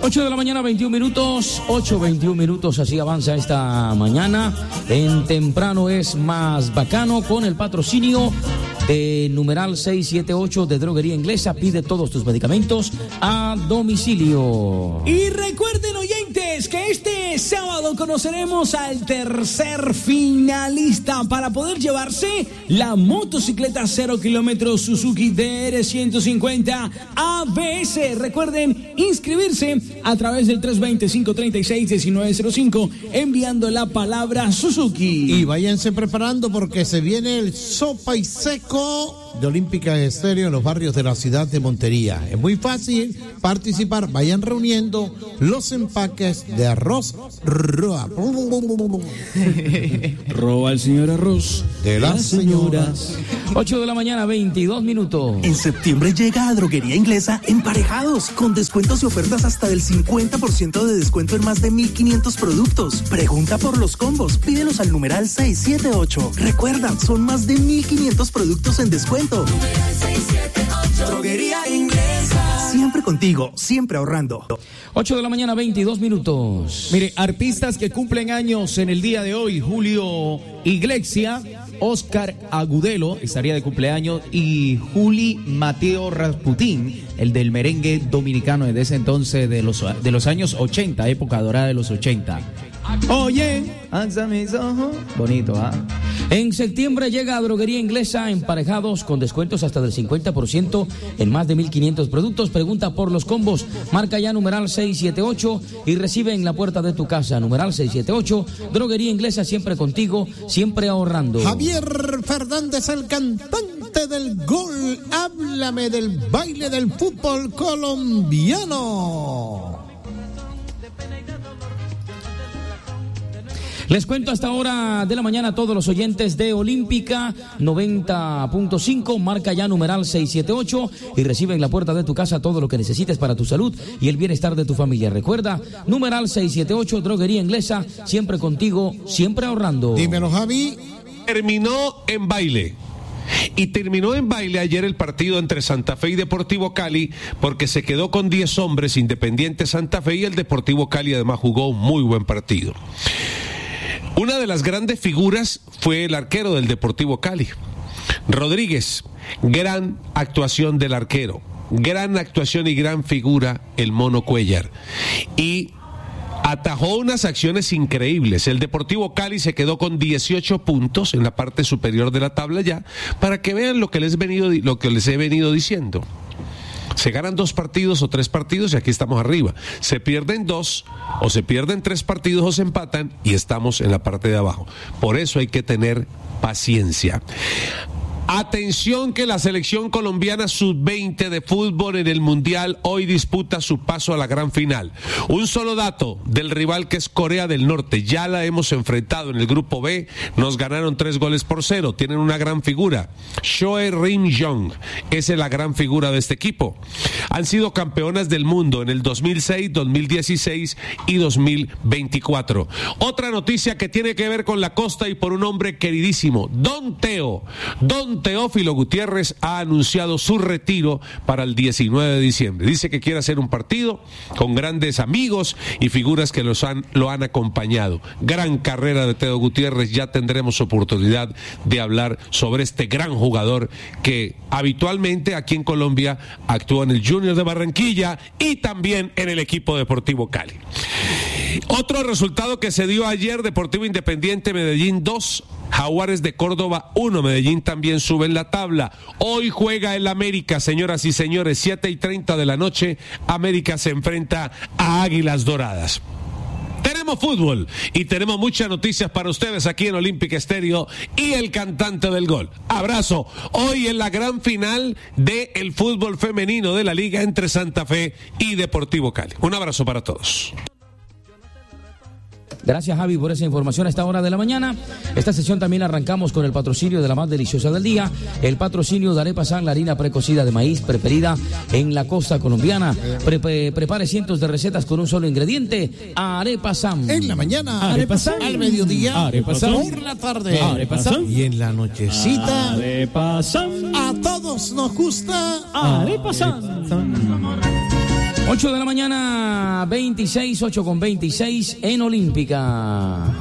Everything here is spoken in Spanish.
8 de la mañana, 21 minutos, 8:21 minutos, así avanza esta mañana. En Temprano es más bacano, con el patrocinio de numeral 678 de Droguería Inglesa. Pide todos tus medicamentos a domicilio. Y recuerden, oyentes, que este sábado conoceremos al tercer finalista para poder llevarse la motocicleta 0 kilómetros Suzuki DR150 ABS. Recuerden inscribirse a través del 320-536-1905 enviando la palabra Suzuki. Y váyanse preparando porque se viene el sopa y seco de Olímpica Estéreo en los barrios de la ciudad de Montería. Es muy fácil participar. Vayan reuniendo los empaques de arroz Roa. Roba el señor arroz de las señoras. 8 de la mañana, 22 minutos. En septiembre llega a Droguería Inglesa Emparejados, con descuentos y ofertas hasta del 50% de descuento en más de 1,500 productos. Pregunta por los combos, pídelos al numeral 678. Recuerda, son más de 1,500 productos en descuento. Droguería Inglesa. Siempre contigo, siempre ahorrando. 8 de la mañana, 22 minutos. Mire, artistas que cumplen años en el día de hoy: Julio Iglesias, Oscar Agudelo estaría de cumpleaños, y Juli Mateo Rasputín, el del merengue dominicano de ese entonces, de los años 80, época dorada de los 80. Oye, alza mis ojos. Bonito, ¿ah? En septiembre llega a Droguería Inglesa Emparejados, con descuentos hasta del 50% en más de 1,500 productos. Pregunta por los combos, marca ya numeral 678 y recibe en la puerta de tu casa. Numeral 678, Droguería Inglesa, siempre contigo, siempre ahorrando. Javier Fernández, el cantante del gol. Háblame del baile del fútbol colombiano. Les cuento hasta hora de la mañana a todos los oyentes de Olímpica 90.5, marca ya numeral 678 y recibe en la puerta de tu casa todo lo que necesites para tu salud y el bienestar de tu familia. Recuerda, numeral 678, Droguería Inglesa, siempre contigo, siempre ahorrando. Dímelo, Javi. Terminó en baile. Y terminó en baile ayer el partido entre Santa Fe y Deportivo Cali, porque se quedó con 10 hombres Independiente Santa Fe, y el Deportivo Cali además jugó un muy buen partido. Una de las grandes figuras fue el arquero del Deportivo Cali, Rodríguez. Gran actuación del arquero, gran actuación y gran figura el Mono Cuellar. Y atajó unas acciones increíbles. El Deportivo Cali se quedó con 18 puntos en la parte superior de la tabla ya, para que vean lo que les he venido diciendo. Se ganan 2 partidos o 3 partidos y aquí estamos arriba. Se pierden 2 o se pierden 3 partidos o se empatan y estamos en la parte de abajo. Por eso hay que tener paciencia. Atención, que la selección colombiana sub-20 de fútbol en el Mundial hoy disputa su paso a la gran final. Un solo dato del rival, que es Corea del Norte. Ya la hemos enfrentado en el grupo B, nos ganaron 3-0. Tienen una gran figura, Choe Rim-jong, es la gran figura de este equipo. Han sido campeonas del mundo en el 2006, 2016 y 2024. Otra noticia que tiene que ver con la costa y por un hombre queridísimo, Don Teófilo Gutiérrez ha anunciado su retiro para el 19 de diciembre. Dice que quiere hacer un partido con grandes amigos y figuras que lo han acompañado. Gran carrera de Teo Gutiérrez. Ya tendremos oportunidad de hablar sobre este gran jugador que habitualmente aquí en Colombia actúa en el Junior de Barranquilla y también en el equipo Deportivo Cali. Otro resultado que se dio ayer: Deportivo Independiente Medellín 2, Jaguares de Córdoba 1. Medellín también sube en la tabla. Hoy juega el América, señoras y señores, 7:30 de la noche. América se enfrenta a Águilas Doradas. Tenemos fútbol y tenemos muchas noticias para ustedes aquí en Olímpica Estéreo y el cantante del gol. Abrazo. Hoy en la gran final del fútbol femenino de la liga entre Santa Fe y Deportivo Cali. Un abrazo para todos. Gracias, Javi, por esa información a esta hora de la mañana. Esta sesión también arrancamos con el patrocinio de la más deliciosa del día, el patrocinio de Arepa San, la harina precocida de maíz preferida en la costa colombiana. Prepare cientos de recetas con un solo ingrediente: Arepa San. En la mañana, Arepa San. Al mediodía, Arepa San. por la tarde, Arepa San. Y en la nochecita, Arepa San. a todos nos gusta Arepa San. 8 de la mañana, 26, 8 con 26 en Olímpica.